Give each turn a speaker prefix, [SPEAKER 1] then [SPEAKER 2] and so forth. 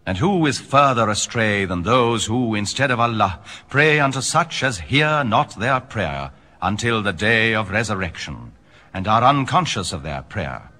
[SPEAKER 1] And who is further astray than those who, instead of Allah, pray unto such as hear not their prayer until the day of resurrection, and are unconscious of their prayer?